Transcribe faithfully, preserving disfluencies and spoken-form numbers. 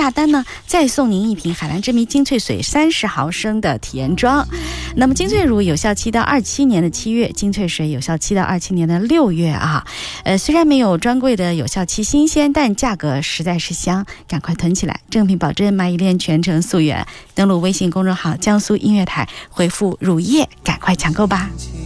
下单呢，再送您一瓶海蓝之谜精粹水三十毫升的体验装。那么精粹乳有效期到二七年的七月，精粹水有效期到二七年的六月啊。呃，虽然没有专柜的有效期新鲜，但价格实在是香，赶快囤起来，正品保证，买一链全程溯源。登录微信公众号江苏音乐台，回复乳液，赶快抢购吧。